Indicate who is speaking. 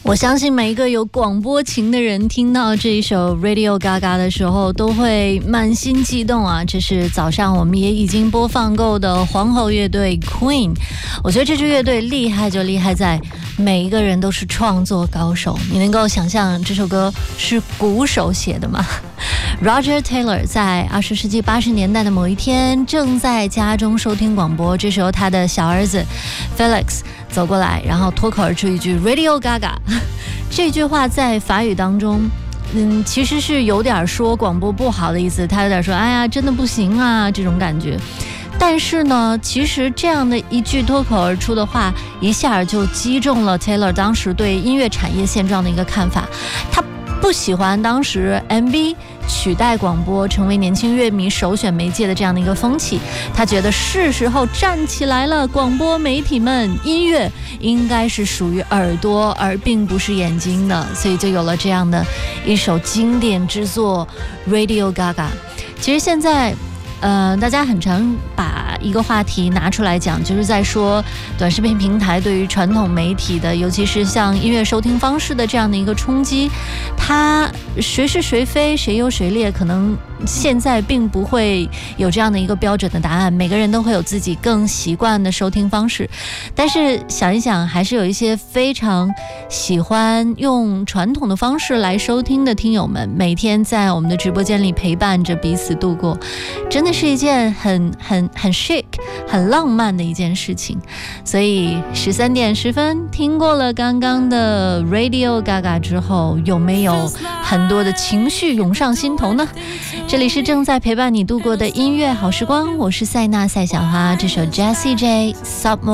Speaker 1: 我相信每一个有广播情的人听到这一首 Radio Gaga 的时候都会满心激动啊！这是早上我们也已经播放过的皇后乐队 Queen。 我觉得这支乐队厉害就厉害在每一个人都是创作高手。你能够想象这首歌是鼓手写的吗？ Roger Taylor 在20世纪80年代的某一天正在家中收听广播，这时候他的小儿子 Felix 走过来，然后脱口而出一句 Radio Gaga。 这句话在法语当中其实是有点说广播不好的意思，他有点说哎呀真的不行啊这种感觉。但是呢，其实这样的一句脱口而出的话一下就击中了 Taylor 当时对音乐产业现状的一个看法。他不喜欢当时 MV 取代广播成为年轻乐迷首选媒介的这样的一个风气，他觉得是时候站起来了，广播媒体们，音乐应该是属于耳朵而并不是眼睛的，所以就有了这样的一首经典之作 Radio Gaga。 其实现在大家很常把一个话题拿出来讲，就是在说短视频平台对于传统媒体的，尤其是像音乐收听方式的这样的一个冲击，它谁是谁非谁优谁劣，可能现在并不会有这样的一个标准的答案，每个人都会有自己更习惯的收听方式。但是想一想，还是有一些非常喜欢用传统的方式来收听的听友们，每天在我们的直播间里陪伴着彼此度过，真的是一件很 chic 很浪漫的一件事情。所以13点10分听过了刚刚的 Radio Gaga 之后，有没有很多的情绪涌上心头呢？这里是正在陪伴你度过的音乐好时光，我是塞纳赛小花，这首 Jessie J Someone